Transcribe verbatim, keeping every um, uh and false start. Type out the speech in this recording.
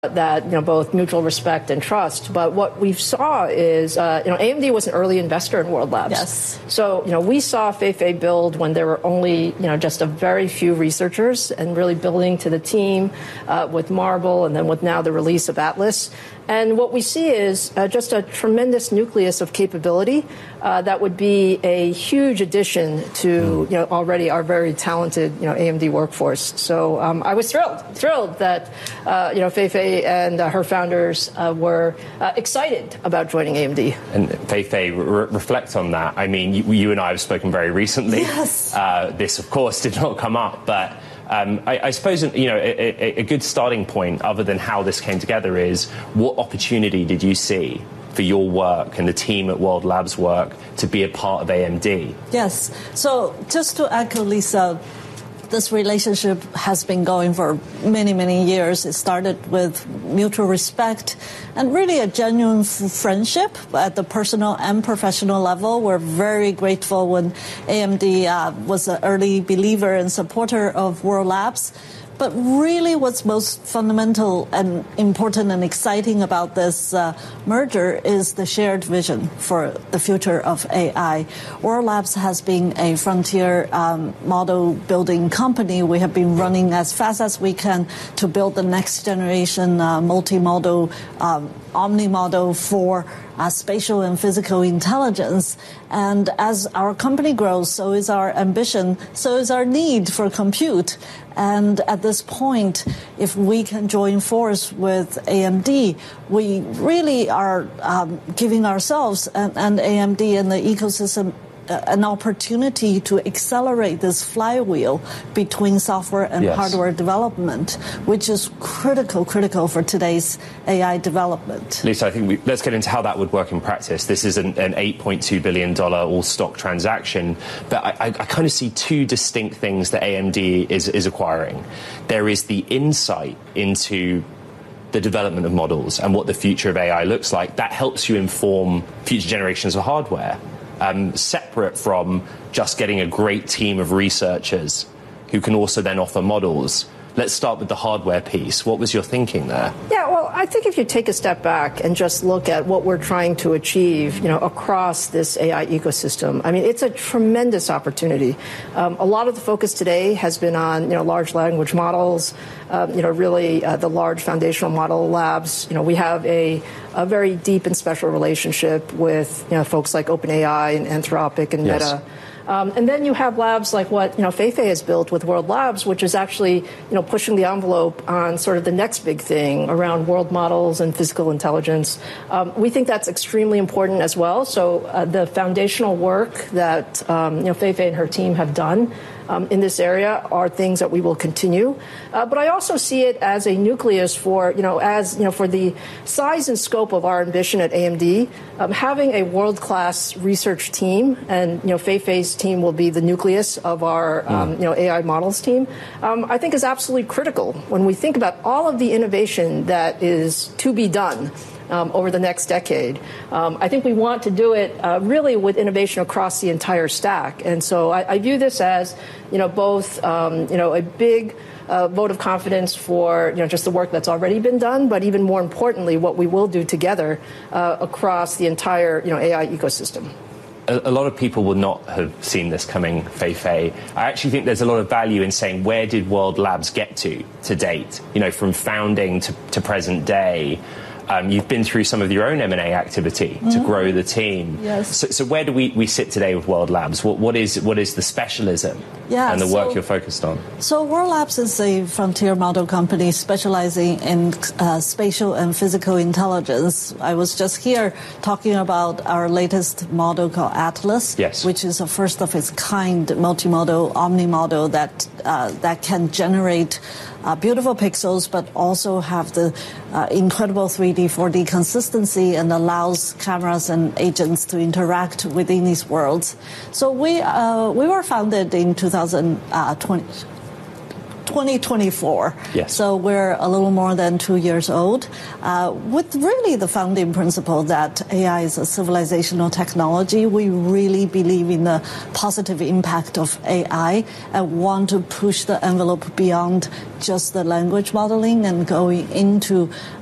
that, you know, both mutual respect and trust. But what we saw is, uh, you know, A M D was an early investor in World Labs. Yes. So, you know, we saw Fei Fei build when there were only, you know, just a very few researchers, and really building to the team uh, with Marble, and then with now the release of Atlas. And what we see is uh, just a tremendous nucleus of capability uh, that would be a huge addition to, you know, already our very talented, you know, A M D workforce. So um, I was thrilled, thrilled that, uh, you know, Fei Fei and uh, her founders uh, were uh, excited about joining A M D. And Fei Fei, re- reflect on that. I mean, you, you and I have spoken very recently. Yes. Uh, this, of course, did not come up, but Um, I, I suppose, you know, a, a, a good starting point, other than how this came together, is what opportunity did you see for your work and the team at World Labs work to be a part of A M D? Yes. So just to echo Lisa, this relationship has been going for many, many years. It started with mutual respect and really a genuine f- friendship at the personal and professional level. We're very grateful when A M D uh, was an early believer and supporter of World Labs. But really what's most fundamental and important and exciting about this uh, merger is the shared vision for the future of A I. World Labs has been a frontier um, model building company. We have been running as fast as we can to build the next generation uh, multimodal um, omni-model for uh, spatial and physical intelligence. And as our company grows, so is our ambition, so is our need for compute. And at this point, if we can join force with A M D, we really are um, giving ourselves and, and A M D and the ecosystem an opportunity to accelerate this flywheel between software and yes. hardware development, which is critical, critical for today's A I development. Lisa, I think we, let's get into how that would work in practice. This is an, an eight point two billion dollars all-stock transaction, but I, I, I kind of see two distinct things that A M D is, is acquiring. There is the insight into the development of models and what the future of A I looks like. That helps you inform future generations of hardware. Um, separate from just getting a great team of researchers who can also then offer models. Let's start with the hardware piece. What was your thinking there? Yeah, well, I think if you take a step back and just look at what we're trying to achieve, you know, across this A I ecosystem, I mean, it's a tremendous opportunity. Um, a lot of the focus today has been on, you know, large language models, um, you know, really uh, the large foundational model labs. You know, we have a, a very deep and special relationship with, you know, folks like OpenAI and Anthropic and yes. Meta. Um, and then you have labs like what, you know, Fei Fei has built with World Labs, which is actually, you know, pushing the envelope on sort of the next big thing around world models and physical intelligence. Um, we think that's extremely important as well. So uh, the foundational work that, um, you know, Fei Fei and her team have done Um, in this area are things that we will continue. Uh, but I also see it as a nucleus for, you know, as, you know, for the size and scope of our ambition at A M D, um, having a world-class research team, and, you know, Fei Fei's team will be the nucleus of our, um, you know, A I models team, um, I think is absolutely critical when we think about all of the innovation that is to be done Um, over the next decade. Um, I think we want to do it uh, really with innovation across the entire stack. And so I, I view this as, you know, both, um, you know, a big uh, vote of confidence for, you know, just the work that's already been done, but even more importantly, what we will do together uh, across the entire, you know, A I ecosystem. A lot of people would not have seen this coming, Fei Fei. I actually think there's a lot of value in saying, where did World Labs get to to date? You know, from founding to, to present day. Um, you've been through some of your own M and A activity mm-hmm. to grow the team. Yes. So, so where do we, we sit today with World Labs? What, what is what is the specialism yeah, and the so, work you're focused on? So World Labs is a frontier model company specializing in uh, spatial and physical intelligence. I was just here talking about our latest model called Atlas, yes. which is a first of its kind multimodal omni-model that uh, that can generate Uh, beautiful pixels, but also have the uh, incredible three D, four D consistency, and allows cameras and agents to interact within these worlds. So we uh, we were founded in two thousand twenty twenty-four. Yes. So we're a little more than two years old, uh, with really the founding principle that A I is a civilizational technology. We really believe in the positive impact of A I and want to push the envelope beyond just the language modeling and going into